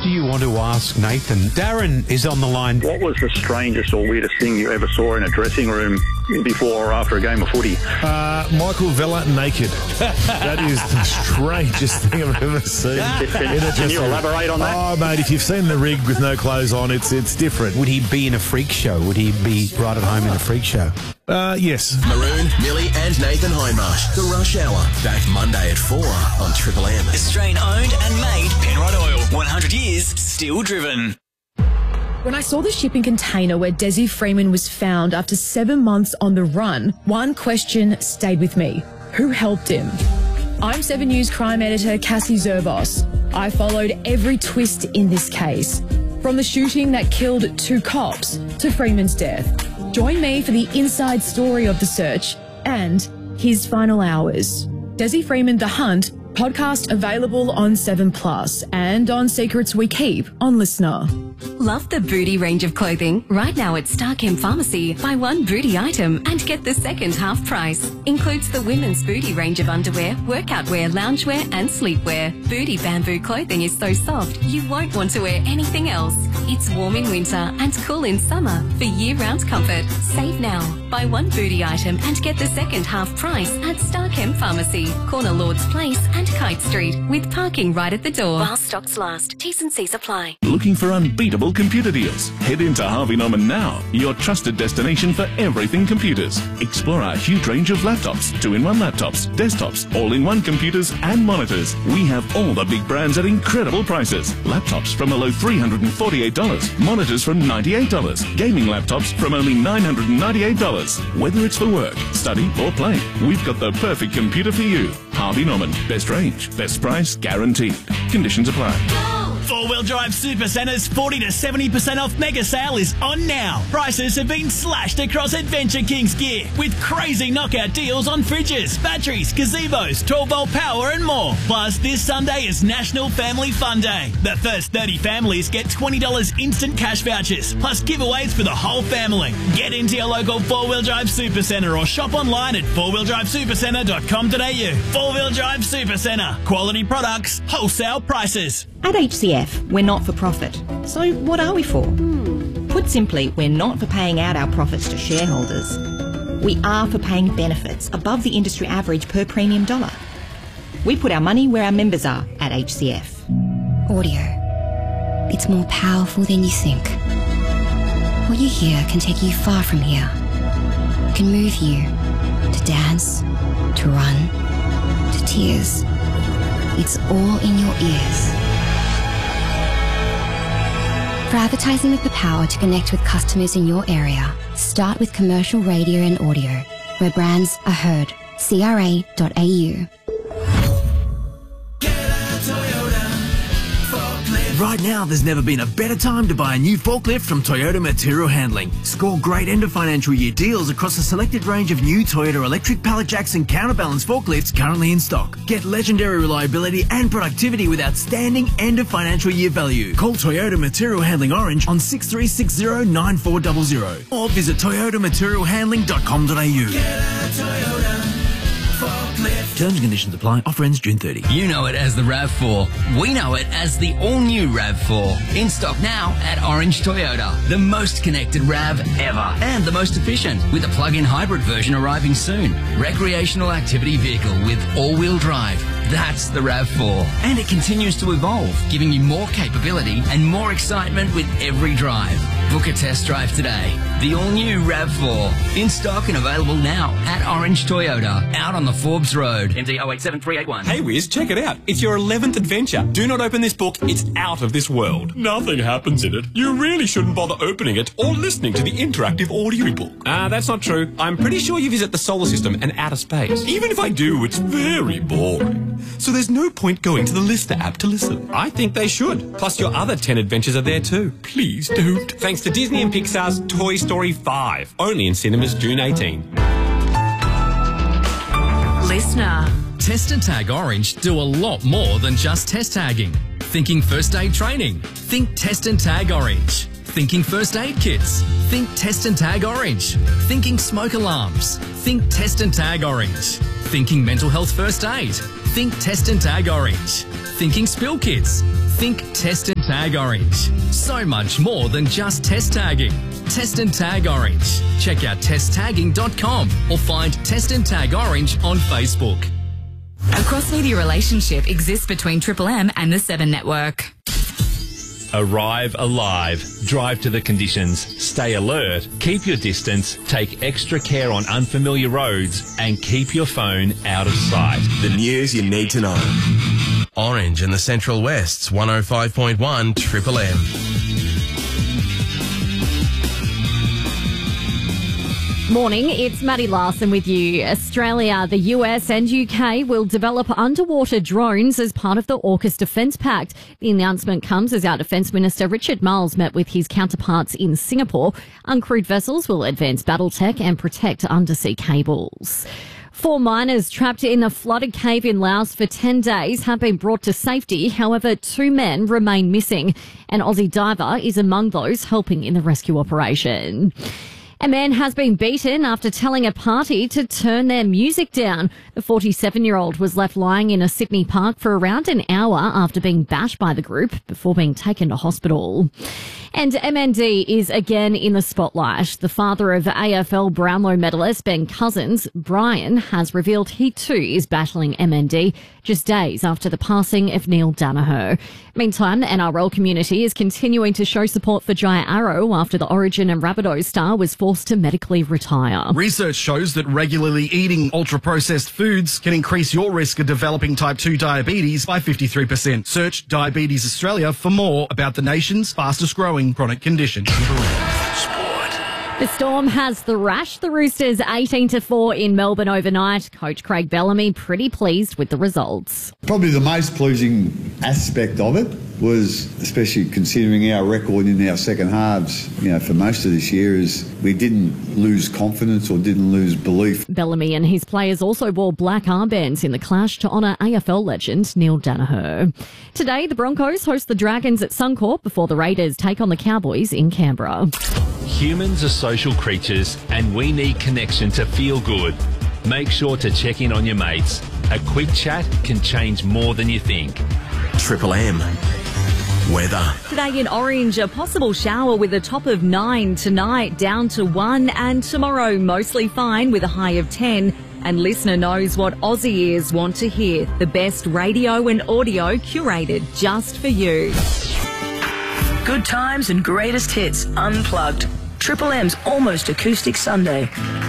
do you want to ask Nathan? Darren is on the line. What was the strangest or weirdest thing you ever saw in a dressing room before or after a game of footy? Michael Vella naked. That is the strangest thing I've ever seen. Can you elaborate on that? Oh, mate, if you've seen the rig with no clothes on, it's different. Would he be in a freak show? Would he be right at home in a freak show? Yes. Maroon, Millie and Nathan Hindmarsh. The Rush Hour. Back Monday at 4 on Triple M. Australian owned and made Penrod Oil. 100 years, still driven. When I saw the shipping container where Desi Freeman was found after 7 months on the run, one question stayed with me. Who helped him? I'm 7 News crime editor Cassie Zerbos. I followed every twist in this case, from the shooting that killed 2 cops to Freeman's death. Join me for the inside story of the search and his final hours. Desi Freeman, The Hunt, podcast available on 7plus and on Secrets We Keep on Listener. Love the Booty range of clothing? Right now at Starchem Pharmacy, buy one Booty item and get the second half price. Includes the women's Booty range of underwear, workout wear, loungewear and sleepwear. Booty bamboo clothing is so soft you won't want to wear anything else. It's warm in winter and cool in summer for year-round comfort. Save now. Buy one Booty item and get the second half price at Starchem Pharmacy, corner Lord's Place and Kite Street, with parking right at the door. While stocks last. T's and C's apply. Looking for unbeatable computer deals? Head into Harvey Norman now, your trusted destination for everything computers. Explore our huge range of laptops, 2-in-1 laptops, desktops, all-in-one computers and monitors. We have all the big brands at incredible prices. Laptops from a low $348, monitors from $98, gaming laptops from only $998. Whether it's for work, study or play, we've got the perfect computer for you. Harvey Norman, best range, best price, guaranteed. Conditions apply. Four-wheel drive Super Centre's 40 to 70% off mega sale is on now. Prices have been slashed across Adventure Kings gear with crazy knockout deals on fridges, batteries, gazebos, 12-volt power and more. Plus, this Sunday is National Family Fun Day. The first 30 families get $20 instant cash vouchers, plus giveaways for the whole family. Get into your local four-wheel drive Super Centre or shop online at fourwheeldrivesupercentre.com.au. Four-wheel drive Super Centre. Quality products, wholesale prices. At HCF, we're not for profit. So what are we for? Put simply, we're not for paying out our profits to shareholders. We are for paying benefits above the industry average per premium dollar. We put our money where our members are at HCF. Audio. It's more powerful than you think. What you hear can take you far from here. It can move you to dance, to run, to tears. It's all in your ears. For advertising with the power to connect with customers in your area, start with commercial radio and audio, where brands are heard. CRA.au. Right now, there's never been a better time to buy a new forklift from Toyota Material Handling. Score great end of financial year deals across a selected range of new Toyota electric pallet jacks and counterbalance forklifts currently in stock. Get legendary reliability and productivity with outstanding end of financial year value. Call Toyota Material Handling Orange on 6360-9400 or visit toyotaMaterialHandling.com.au. Terms and conditions apply. Offer ends June 30. You know it as the RAV4. We know it as the all-new RAV4. In stock now at Orange Toyota. The most connected RAV ever. And the most efficient, with a plug-in hybrid version arriving soon. Recreational activity vehicle with all-wheel drive. That's the RAV4. And it continues to evolve, giving you more capability and more excitement with every drive. Book a test drive today. The all-new RAV4. In stock and available now at Orange Toyota. Out on the Forbes Road. MD 087381. Hey Wiz, check it out. It's your 11th adventure. Do not open this book. It's out of this world. Nothing happens in it. You really shouldn't bother opening it or listening to the interactive audiobook. That's not true. I'm pretty sure you visit the solar system and outer space. Even if I do, it's very boring. So there's no point going to the Listener app to listen. I think they should. Plus your other 10 adventures are there too. Please don't. Thanks to Disney and Pixar's Toy Story 5. Only in cinemas June 18. Listener. Test and Tag Orange do a lot more than just test tagging. Thinking first aid training? Think Test and Tag Orange. Thinking first aid kits? Think Test and Tag Orange. Thinking smoke alarms? Think Test and Tag Orange. Thinking mental health first aid? Think Test and Tag Orange. Thinking spill kits? Think Test and Tag Tag Orange. So much more than just test tagging. Test and Tag Orange. Check out testtagging.com or find Test and Tag Orange on Facebook. A cross-media relationship exists between Triple M and the 7 Network. Arrive alive. Drive to the conditions. Stay alert. Keep your distance. Take extra care on unfamiliar roads and keep your phone out of sight. The news you need to know. Orange in the Central West's 105.1 Triple M. Morning, it's Maddie Larson with you. Australia, the US and UK will develop underwater drones as part of the AUKUS Defence Pact. The announcement comes as our Defence Minister Richard Marles met with his counterparts in Singapore. Uncrewed vessels will advance battle tech and protect undersea cables. 4 miners trapped in a flooded cave in Laos for 10 days have been brought to safety. However, 2 men remain missing. An Aussie diver is among those helping in the rescue operation. A man has been beaten after telling a party to turn their music down. The 47-year-old was left lying in a Sydney park for around an hour after being bashed by the group before being taken to hospital. And MND is again in the spotlight. The father of AFL Brownlow medalist Ben Cousins, Brian, has revealed he too is battling MND just days after the passing of Neil Danaher. Meantime, the NRL community is continuing to show support for Jai Arrow after the Origin and Rabbitohs star was forced to medically retire. Research shows that regularly eating ultra-processed foods can increase your risk of developing type 2 diabetes by 53%. Search Diabetes Australia for more about the nation's fastest growing chronic condition. The Storm has thrashed the Roosters 18-4 in Melbourne overnight. Coach Craig Bellamy pretty pleased with the results. Probably the most pleasing aspect of it was, especially considering our record in our second halves, for most of this year, is we didn't lose confidence or didn't lose belief. Bellamy and his players also wore black armbands in the clash to honour AFL legend Neil Danaher. Today, the Broncos host the Dragons at Suncorp before the Raiders take on the Cowboys in Canberra. Humans are social creatures and we need connection to feel good. Make sure to check in on your mates. A quick chat can change more than you think. Triple M. Weather. Today in Orange, a possible shower with a top of 9 tonight, down to 1, and tomorrow mostly fine with a high of 10. And listener knows what Aussie ears want to hear. The best radio and audio curated just for you. Good times and greatest hits unplugged. Triple M's Almost Acoustic Sunday.